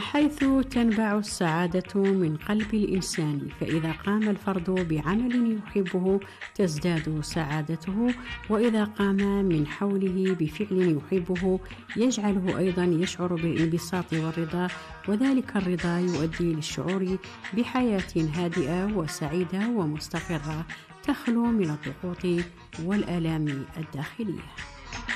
حيث تنبع السعادة من قلب الإنسان، فإذا قام الفرد بعمل يحبه تزداد سعادته، وإذا قام من حوله بفعل يحبه يجعله أيضا يشعر بالانبساط والرضا، وذلك الرضا يؤدي للشعور بحياة هادئة وسعيدة ومستقرة تخلو من الضغوط والآلام الداخلية.